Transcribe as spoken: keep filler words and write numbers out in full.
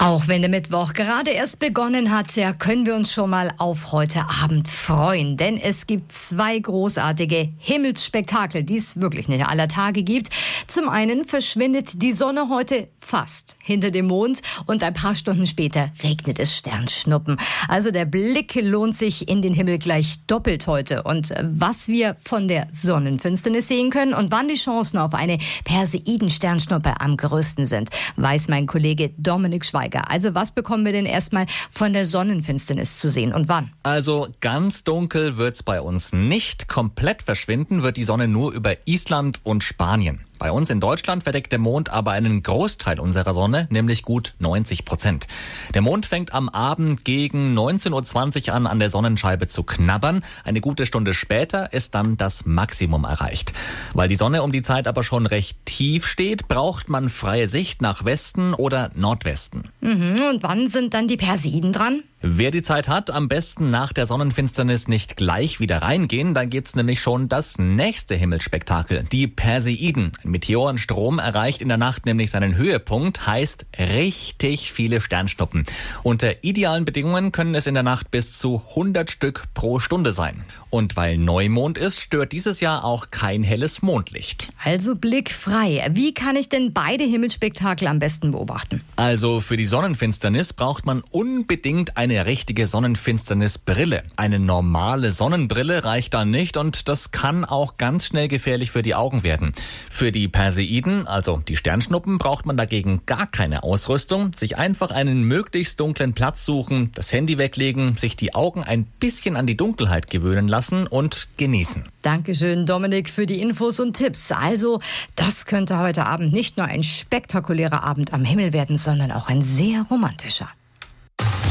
Auch wenn der Mittwoch gerade erst begonnen hat, ja, können wir uns schon mal auf heute Abend freuen. Denn es gibt zwei großartige Himmelsspektakel, die es wirklich nicht aller Tage gibt. Zum einen verschwindet die Sonne heute fast hinter dem Mond und ein paar Stunden später regnet es Sternschnuppen. Also der Blick lohnt sich in den Himmel gleich doppelt heute. Und was wir von der Sonnenfinsternis sehen können und wann die Chancen auf eine Perseiden-Sternschnuppe am größten sind, weiß mein Kollege Dominik Schweiger. Also was bekommen wir denn erstmal von der Sonnenfinsternis zu sehen und wann? Also ganz dunkel wird's bei uns nicht. Komplett verschwinden wird die Sonne nur über Island und Spanien. Bei uns in Deutschland verdeckt der Mond aber einen Großteil unserer Sonne, nämlich gut neunzig Prozent. Der Mond fängt am Abend gegen neunzehn Uhr zwanzig an, an der Sonnenscheibe zu knabbern. Eine gute Stunde später ist dann das Maximum erreicht. Weil die Sonne um die Zeit aber schon recht tief steht, braucht man freie Sicht nach Westen oder Nordwesten. Mhm, und wann sind dann die Perseiden dran? Wer die Zeit hat, am besten nach der Sonnenfinsternis nicht gleich wieder reingehen. Dann gibt's nämlich schon das nächste Himmelsspektakel, die Perseiden. Ein Meteorenstrom erreicht in der Nacht nämlich seinen Höhepunkt, heißt richtig viele Sternschnuppen. Unter idealen Bedingungen können es in der Nacht bis zu hundert Stück pro Stunde sein. Und weil Neumond ist, stört dieses Jahr auch kein helles Mondlicht. Also Blick frei. Wie kann ich denn beide Himmelsspektakel am besten beobachten? Also für die Sonnenfinsternis braucht man unbedingt eine Eine richtige Sonnenfinsternisbrille. Eine normale Sonnenbrille reicht dann nicht und das kann auch ganz schnell gefährlich für die Augen werden. Für die Perseiden, also die Sternschnuppen, braucht man dagegen gar keine Ausrüstung. Sich einfach einen möglichst dunklen Platz suchen, das Handy weglegen, sich die Augen ein bisschen an die Dunkelheit gewöhnen lassen und genießen. Dankeschön, Dominik, für die Infos und Tipps. Also, das könnte heute Abend nicht nur ein spektakulärer Abend am Himmel werden, sondern auch ein sehr romantischer.